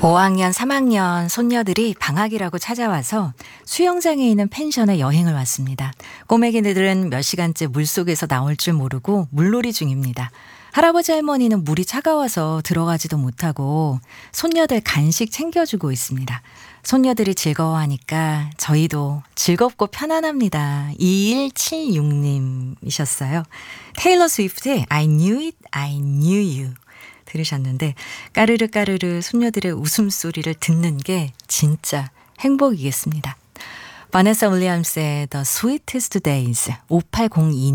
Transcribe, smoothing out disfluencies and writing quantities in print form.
5학년, 3학년 손녀들이 방학이라고 찾아와서 수영장에 있는 펜션에 여행을 왔습니다. 꼬맹이들은 몇 시간째 물속에서 나올 줄 모르고 물놀이 중입니다. 할아버지 할머니는 물이 차가워서 들어가지도 못하고 손녀들 간식 챙겨주고 있습니다. 손녀들이 즐거워하니까 저희도 즐겁고 편안합니다. 2176님이셨어요. 테일러 스위프트의 I knew it, I knew you 들으셨는데 까르르 까르르 손녀들의 웃음소리를 듣는 게 진짜 행복이겠습니다. 바네사 윌리엄스의 The Sweetest Days 5802